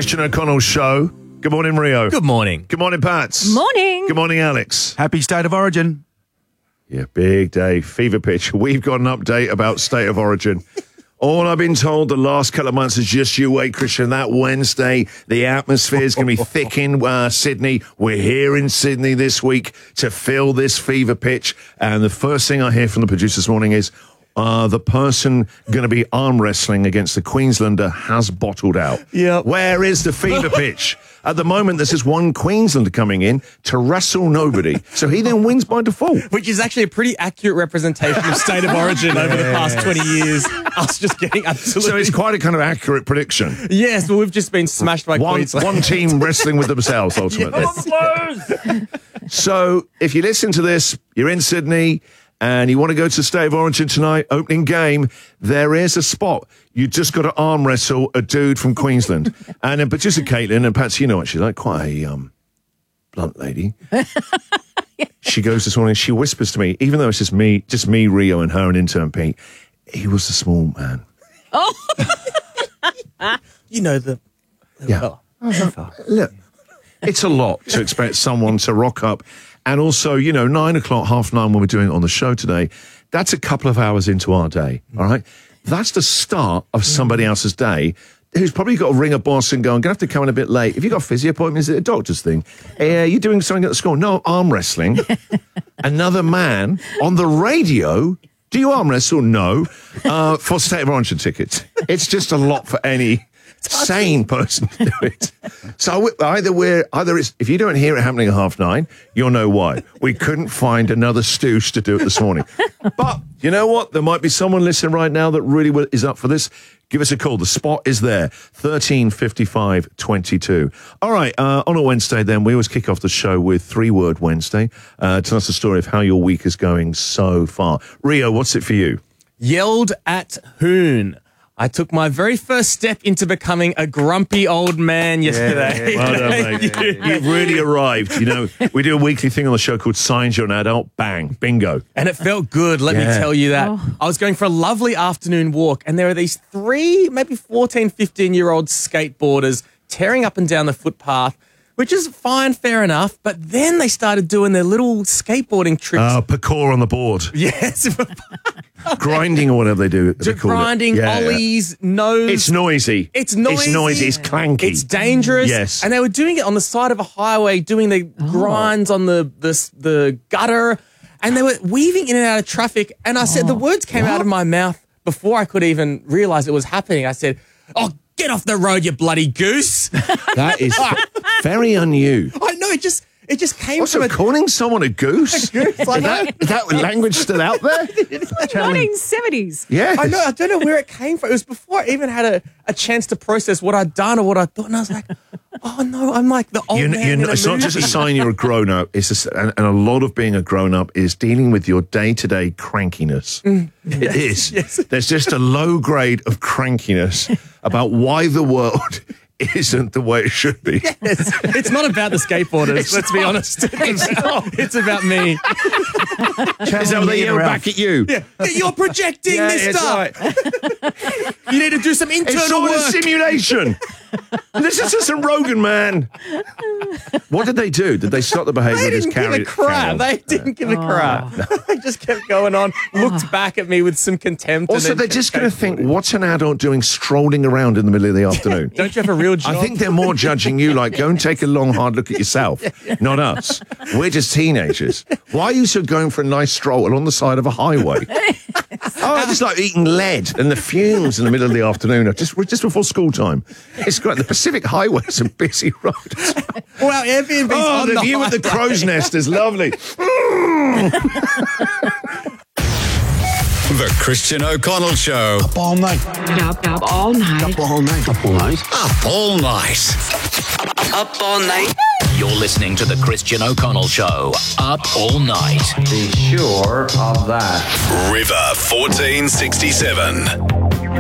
Christian O'Connell Show. Good morning, Rio. Good morning. Good morning, Pats. Morning. Good morning, Alex. Happy State of Origin. Yeah, big day. Fever pitch. We've got an update about State of Origin. All I've been told the last couple of months is just you wait, Christian. That Wednesday, the atmosphere is going to be thick in Sydney. We're here in Sydney this week to fill this fever pitch. And the first thing I hear from the producer this morning is the person going to be arm wrestling against the Queenslander has bottled out. Yep. Where is the fever pitch? At the moment, there's just one Queenslander coming in to wrestle nobody. So he then wins by default. Which is actually a pretty accurate representation of State of Origin over the past 20 years. Us just getting absolutely... So it's quite a kind of accurate prediction. Yes, well, we've just been smashed by Queensland. One team wrestling with themselves, ultimately. Yes. So if you listen to this, you're in Sydney and you want to go to State of Origin tonight, opening game, there is a spot. You just got to arm wrestle a dude from Queensland. And then producer Caitlin, and perhaps you know what she's like, quite a blunt lady. She goes this morning, she whispers to me, even though it's just me, Rio, and her and intern Pete, he was a small man. Oh. You know the Yeah. Look, it's a lot to expect someone to rock up. And also, 9 o'clock, 9:30 when we're doing it on the show today, that's a couple of hours into our day, all right? That's the start of somebody else's day who's probably got to ring a boss and go, I'm going to have to come in a bit late. Have you got physio appointments at a doctor's thing? You doing something at the school? No, arm wrestling. Another man on the radio. Do you arm wrestle? No. For State of Origin tickets. It's just a lot for any sane person to do it. So either it's, if you don't hear it happening at 9:30, you'll know why. We couldn't find another stooge to do it this morning. But you know what? There might be someone listening right now that really is up for this. Give us a call. The spot is there. 1355 22. All right. On a Wednesday, then, we always kick off the show with 3-Word Wednesday. Tell us the story of how your week is going so far. Rio, what's it for you? Yelled at Hoon. I took my very first step into becoming a grumpy old man yesterday. Well done, mate. You've really arrived. We do a weekly thing on the show called Signs You're an Adult. Bang. Bingo. And it felt good, let me tell you that. Oh. I was going for a lovely afternoon walk, and there are these 3, maybe 14, 15-year-old skateboarders tearing up and down the footpath, which is fine, fair enough. But then they started doing their little skateboarding tricks. Parkour on the board. Yes. Grinding or whatever they do. They call it. Grinding, ollies, nose. It's noisy. It's noisy. It's clanky. It's dangerous. Yes. And they were doing it on the side of a highway, doing the grinds on the gutter, and they were weaving in and out of traffic. And I said, the words came out of my mouth before I could even realize it was happening. I said, "Oh, get off the road, you bloody goose." That is very unusual. I know, it just came Also, from calling someone a goose? goose. I know. Is that language still out there? 1970s. Yes. I know. I don't know where it came from. It was before I even had a chance to process what I'd done or what I thought. And I was like, oh, no, I'm like the old man in a It's not just a sign you're a grown-up. And a lot of being a grown-up is dealing with your day-to-day crankiness. It is. Yes. There's just a low grade of crankiness about why the world isn't the way it should be. Yes. It's not about the skateboarders, let's be honest. It's about me. Is that what they yell back at you? Yeah. You're projecting, mister. Right. You need to do some internal It's all a work. simulation. Listen to some Rogan, man. What did they do? Did they stop the behaviour? They or just didn't give carry a crap. They didn't give a crap. They just kept going on, looked back at me with some contempt. Also, and then they're kept just going to going think, what's an adult doing strolling around in the middle of the afternoon? Don't you have a real job? I think they're more judging you like, go and take a long, hard look at yourself, not us. We're just teenagers. Why are you so going for a nice stroll along the side of a highway? I just like eating lead and the fumes in the middle of the afternoon, just before school time. It's great. The Pacific Highway is a busy road. Well, Airbnb's Oh, on the view at the highway. crow's nest is lovely. The Christian O'Connell Show. Up all night. Up all night. Up all night. Up all night. Up all night. Up all night. You're listening to The Christian O'Connell Show. Up all night. Be sure of that. River 1467.